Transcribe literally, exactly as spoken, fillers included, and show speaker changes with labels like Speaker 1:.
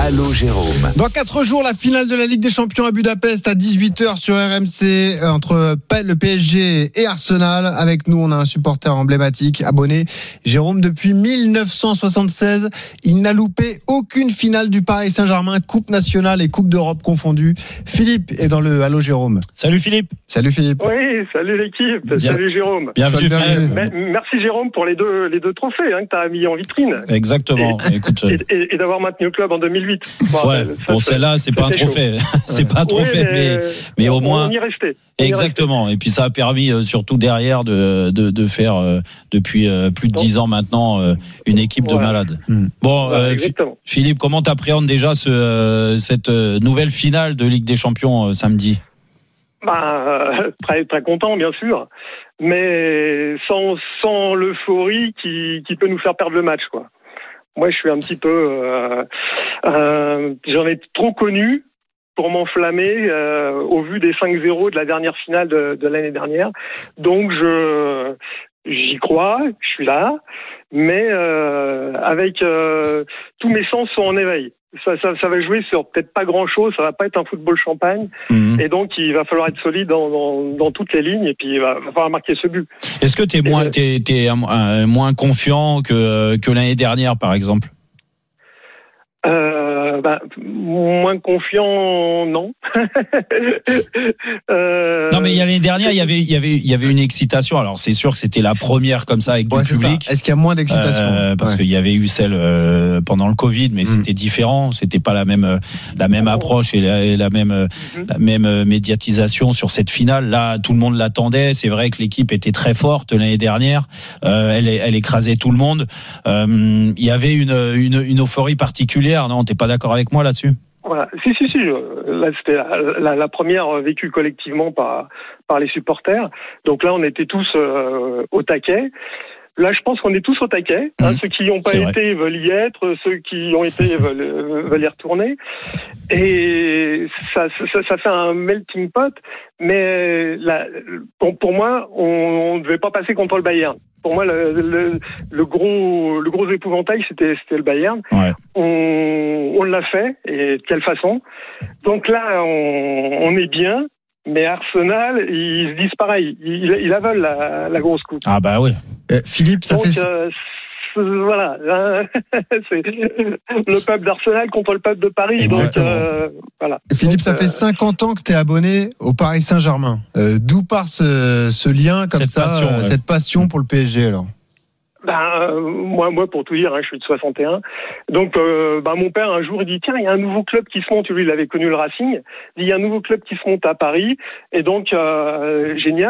Speaker 1: Allô Jérôme.
Speaker 2: Dans quatre jours, la finale de la Ligue des Champions à Budapest à dix-huit heures sur R M C entre le P S G et Arsenal. Avec nous, on a un supporter emblématique, abonné. Jérôme, depuis mille neuf cent soixante-seize, il n'a loupé aucune finale du Paris Saint-Germain, Coupe nationale et Coupe d'Europe confondues. Philippe est dans le Allô Jérôme.
Speaker 3: Salut Philippe.
Speaker 2: Salut Philippe.
Speaker 4: Oui, salut l'équipe. Bien. Salut Jérôme.
Speaker 3: Bienvenue Philippe.
Speaker 4: Merci Jérôme pour les deux, les deux trophées hein, que tu as mis en vitrine.
Speaker 3: Exactement.
Speaker 4: Et,
Speaker 3: Écoute,
Speaker 4: et, et, et d'avoir maintenu le club en deux mille huit.
Speaker 3: Bon, ouais, ça, bon celle-là, c'est pas un trophée. c'est pas un trophée, oui, mais, mais, mais au moins.
Speaker 4: On y restait.
Speaker 3: On Exactement. Y restait. Et puis ça a permis, euh, surtout derrière, de, de, de faire, euh, depuis euh, plus de dix ans maintenant, euh, une équipe voilà. de malades. Mmh. Bon,
Speaker 4: voilà,
Speaker 3: euh, Philippe, comment t'appréhendes déjà ce, euh, cette euh, nouvelle finale de Ligue des Champions euh, samedi?
Speaker 4: Bah, euh, très, très content, bien sûr. Mais sans, sans l'euphorie qui, qui peut nous faire perdre le match, quoi. Moi, je suis un petit peu... Euh, euh, j'en ai trop connu pour m'enflammer euh, au vu des cinq zéro de la dernière finale de, de l'année dernière. Donc, je j'y crois, je suis là, mais euh, avec euh, tous mes sens sont en éveil. Ça, ça, ça va jouer sur peut-être pas grand-chose, ça va pas être un football champagne, mmh. et donc il va falloir être solide dans, dans, dans toutes les lignes, et puis il va, va falloir marquer ce but.
Speaker 3: Est-ce que t'es moins, t'es, t'es un, un, moins confiant que, que l'année dernière, par exemple?
Speaker 4: Euh, bah, moins confiant, non.
Speaker 3: euh... Non, mais l'année dernière, il y avait, il y avait, il y avait une excitation. Alors, c'est sûr que c'était la première comme ça avec ouais, du public.
Speaker 2: Ça. Est-ce qu'il y a moins d'excitation
Speaker 3: euh, Parce ouais. qu'il y avait eu celle euh, pendant le Covid, mais mmh. c'était différent. C'était pas la même, la même approche et la, et la même, mmh. la même médiatisation sur cette finale. Là, tout le monde l'attendait. C'est vrai que l'équipe était très forte l'année dernière. Euh, elle, elle écrasait tout le monde. Euh, il y avait une, une, une euphorie particulière. Non, t'es pas d'accord avec moi là-dessus?
Speaker 4: Voilà. Si, si, si. Là, c'était la, la, la première vécue collectivement par, par les supporters. Donc là, on était tous euh, au taquet. Là, je pense qu'on est tous au taquet. Hein, mmh. Ceux qui n'y ont pas C'est été vrai. veulent y être, ceux qui ont été veulent, veulent y retourner. Et ça, ça, ça fait un melting pot. Mais là, pour, pour moi, on ne devait pas passer contre le Bayern. Pour moi, le, le, le gros, le gros épouvantail, c'était, c'était le Bayern. Ouais. On, on l'a fait, et de quelle façon? Donc là, on, on est bien, mais Arsenal, ils se disent pareil. Ils, ils la veulent, la, la grosse coupe.
Speaker 3: Ah bah oui.
Speaker 2: Euh, Philippe, ça
Speaker 4: Donc,
Speaker 2: fait...
Speaker 4: Euh, voilà, c'est le peuple d'Arsenal contre le peuple de Paris.
Speaker 2: Exactement.
Speaker 4: Donc, euh, voilà.
Speaker 2: Philippe,
Speaker 4: donc,
Speaker 2: ça
Speaker 4: euh...
Speaker 2: fait cinquante ans que tu es abonné au Paris Saint-Germain. Euh, d'où part ce, ce lien comme
Speaker 3: cette
Speaker 2: ça,
Speaker 3: passion,
Speaker 2: euh,
Speaker 3: ouais.
Speaker 2: cette passion pour le P S G alors?
Speaker 4: Ben, euh, moi, moi, pour tout dire, hein, je suis de soixante et un. Donc, euh, ben, mon père, un jour, il dit, tiens, il y a un nouveau club qui se monte. Lui, il avait connu le Racing. Il dit, il y a un nouveau club qui se monte à Paris. Et donc, euh, génial.